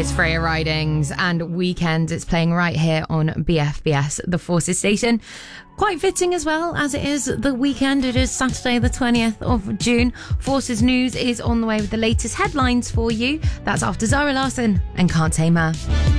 It's Freya Ridings and Weekend. It's playing right here on BFBS, the Forces station. Quite fitting as well, as it is the weekend. It is Saturday the 20th of June. Forces News is on the way with the latest headlines for you. That's after Zara Larsson and Can't Tame Her.